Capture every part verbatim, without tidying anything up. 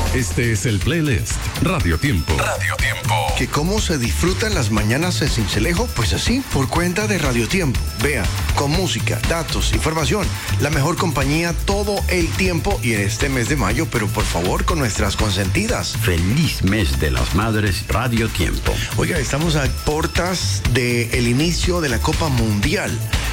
Este es el playlist Radio Tiempo. Radio Tiempo. ¿Que cómo se disfrutan las mañanas en Sincelejo? Pues así, por cuenta de Radio Tiempo. Vea, con música, datos, información, la mejor compañía todo el tiempo y en este mes de mayo, pero por favor con nuestras consentidas. Feliz mes de las madres, Radio Tiempo. Oiga, estamos a puertas del inicio de la Copa Mundial.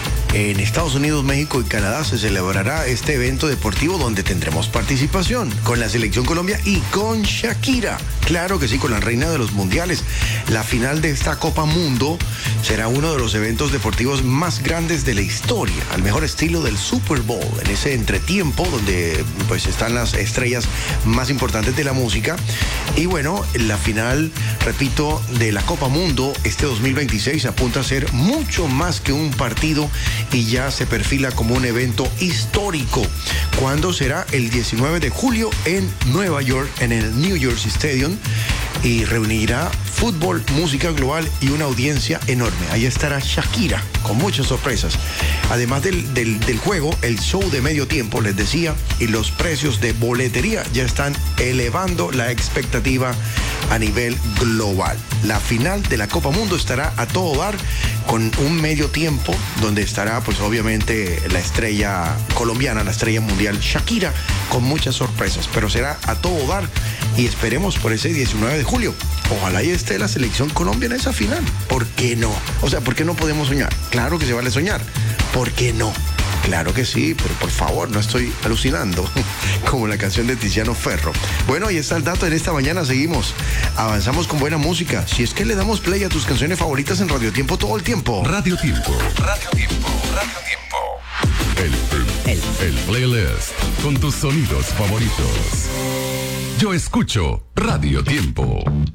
En Estados Unidos, México y Canadá se celebrará este evento deportivo donde tendremos participación con la Selección Colombia y con Shakira. Claro que sí, con la reina de los mundiales. La final de esta Copa Mundo será uno de los eventos deportivos más grandes de la historia, al mejor estilo del Super Bowl, en ese entretiempo donde pues están las estrellas más importantes de la música. Y bueno, la final, repito, de la Copa Mundo este dos mil veintiséis apunta a ser mucho más que un partido y ya se perfila como un evento histórico. ¿Cuándo será? El diecinueve de julio en Nueva York, en el New Jersey Stadium, y reunirá fútbol, música global y una audiencia enorme. Ahí estará Shakira con muchas sorpresas. Además del, del, del juego, el show de medio tiempo, les decía, y los precios de boletería ya están elevando la expectativa a nivel global. La final de la Copa Mundo estará a todo dar con un medio tiempo donde estará pues obviamente la estrella colombiana, la estrella mundial Shakira, con muchas sorpresas, pero será a todo dar y esperemos por ese diecinueve de julio. Ojalá y esté la Selección Colombia en esa final. ¿Por qué no? O sea, ¿por qué no podemos soñar? Claro que se vale soñar. ¿Por qué no? Claro que sí, pero por favor, no estoy alucinando, como la canción de Tiziano Ferro. Bueno, ahí está el dato en esta mañana, seguimos. Avanzamos con buena música. Si es que le damos play a tus canciones favoritas en Radio Tiempo todo el tiempo. Radio Tiempo. Radio Tiempo. Radio Tiempo. El, el, el playlist con tus sonidos favoritos. Yo escucho Radio Tiempo.